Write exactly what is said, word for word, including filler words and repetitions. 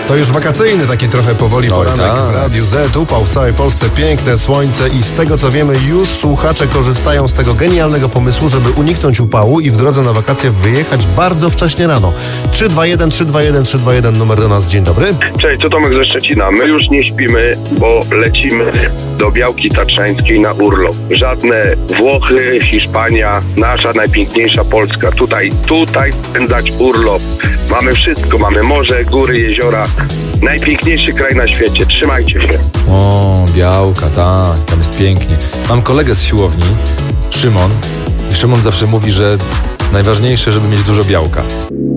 To już wakacyjny taki trochę powoli Oj, poranek tak. w Radiu Z. Upał w całej Polsce, piękne słońce i z tego co wiemy już słuchacze korzystają z tego genialnego pomysłu, żeby uniknąć upału i w drodze na wakacje wyjechać bardzo wcześnie rano. trzy dwa jeden, trzy dwa jeden, trzy dwa jeden numer do nas. Dzień dobry. Cześć, to Tomek ze Szczecina. My już nie śpimy, bo lecimy do Białki Tatrzańskiej na urlop. Żadne Włochy, Hiszpania, nasza najpiękniejsza Polska. Tutaj, tutaj spędzać urlop. Mamy wszystko, mamy morze, góry, jeziora. Najpiękniejszy kraj na świecie. Trzymajcie się. O, Białka, tak, tam jest pięknie. Mam kolegę z siłowni, Szymon. I Szymon zawsze mówi, że najważniejsze, żeby mieć dużo białka.